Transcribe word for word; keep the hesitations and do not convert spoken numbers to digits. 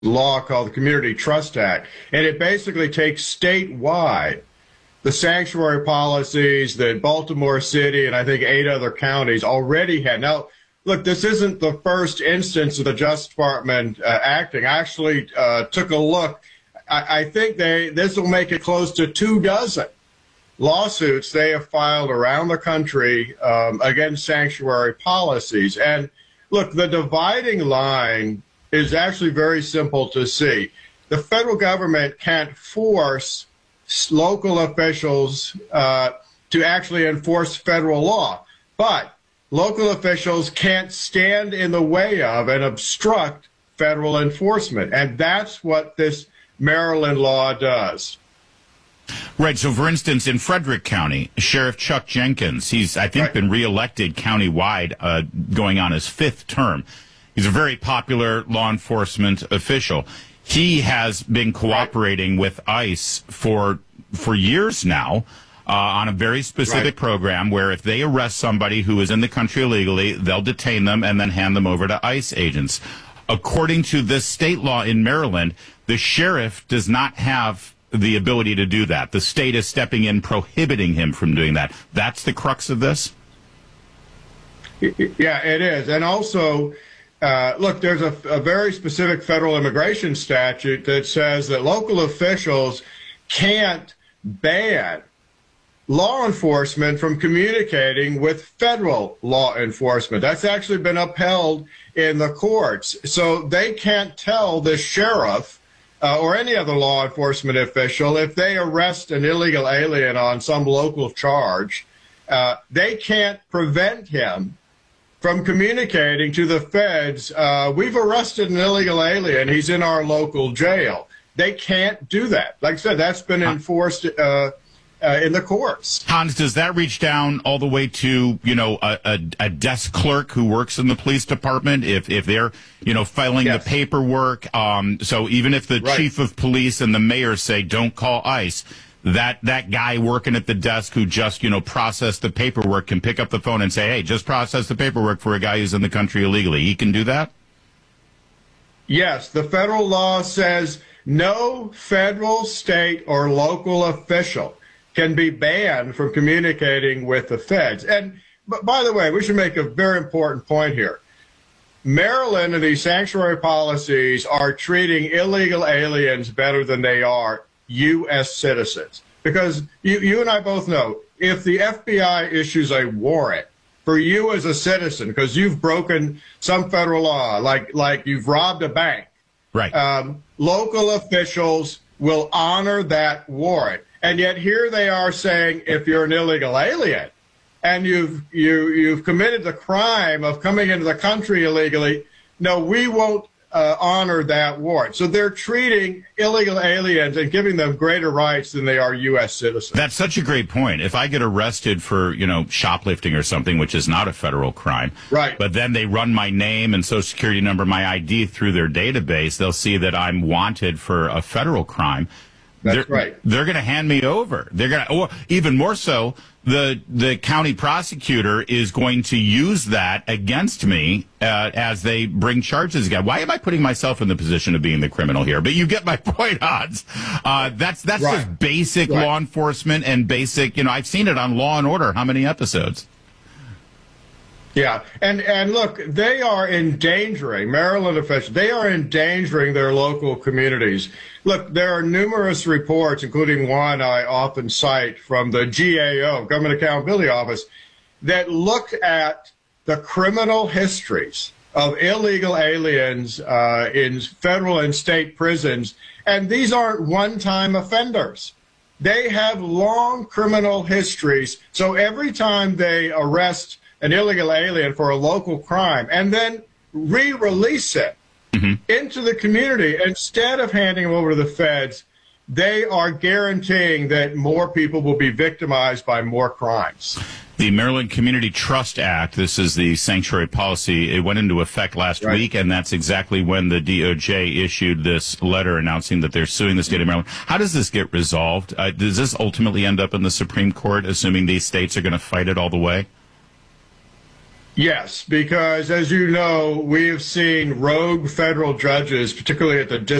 law called the Community Trust Act, and it basically takes statewide the sanctuary policies that Baltimore City and I think eight other counties already had. Now, look, this isn't the first instance of the Justice Department uh, acting. I actually uh, took a look. I, I think they this will make it close to two dozen lawsuits they have filed around the country um, against sanctuary policies. And look, the dividing line is actually very simple to see. The federal government can't force local officials uh, to actually enforce federal law, but local officials can't stand in the way of and obstruct federal enforcement. And that's what this Maryland law does. Right. So, for instance, in Frederick County, Sheriff Chuck Jenkins, he's, I think, right. been reelected countywide, uh, going on his fifth term. He's a very popular law enforcement official. He has been cooperating right. with ICE for for years now uh, on a very specific right. program where if they arrest somebody who is in the country illegally, they'll detain them and then hand them over to ICE agents. According to this state law in Maryland, the sheriff does not have the ability to do that. The state is stepping in, prohibiting him from doing that. That's the crux of this? Yeah, it is. And also, uh, look, there's a, a very specific federal immigration statute that says that local officials can't ban law enforcement from communicating with federal law enforcement. That's actually been upheld in the courts. So they can't tell the sheriff uh, or any other law enforcement official if they arrest an illegal alien on some local charge, uh, they can't prevent him from communicating to the feds, uh, we've arrested an illegal alien, he's in our local jail. They can't do that. Like I said, that's been enforced uh, uh, in the courts. Hans, does that reach down all the way to, you know, a, a, a desk clerk who works in the police department? If if they're, you know, filing yes. the paperwork, um, so even if the right. chief of police and the mayor say don't call ICE, that that guy working at the desk who just, you know, processed the paperwork can pick up the phone and say, hey, just process the paperwork for a guy who's in the country illegally. He can do that? Yes. The federal law says no federal, state, or local official can be banned from communicating with the feds. And but by the way, we should make a very important point here. Maryland and these sanctuary policies are treating illegal aliens better than they are U S citizens. Because you, you and I both know, if the F B I issues a warrant for you as a citizen, because you've broken some federal law, like like you've robbed a bank, right? Um, local officials will honor that warrant. And yet here they are saying, if you're an illegal alien and you've you you've committed the crime of coming into the country illegally, no, we won't Uh, honor that warrant. So they're treating illegal aliens and giving them greater rights than they are U S citizens. That's such a great point. If I get arrested for, you know, shoplifting or something, which is not a federal crime, right? But then they run my name and social security number, my I D through their database, they'll see that I'm wanted for a federal crime. That's they're, right. They're going to hand me over. They're going to, or even more so, the the county prosecutor is going to use that against me uh, as they bring charges again. Why am I putting myself in the position of being the criminal here? But you get my point, Hans. Uh, that's that's right. just basic right. law enforcement and basic. You know, I've seen it on Law and Order. How many episodes? Yeah, and and look, they are endangering, Maryland officials, they are endangering their local communities. Look, there are numerous reports, including one I often cite from the G A O, Government Accountability Office, that look at the criminal histories of illegal aliens uh, in federal and state prisons, and these aren't one-time offenders. They have long criminal histories, so every time they arrest an illegal alien for a local crime and then re-release it mm-hmm. into the community, instead of handing them over to the feds, they are guaranteeing that more people will be victimized by more crimes. The Maryland Community Trust Act, this is the sanctuary policy, it went into effect last right. week, and that's exactly when the D O J issued this letter announcing that they're suing the state of Maryland. How does this get resolved? Uh, does this ultimately end up in the Supreme Court, assuming these states are going to fight it all the way? Yes, because as you know, we have seen rogue federal judges, particularly at the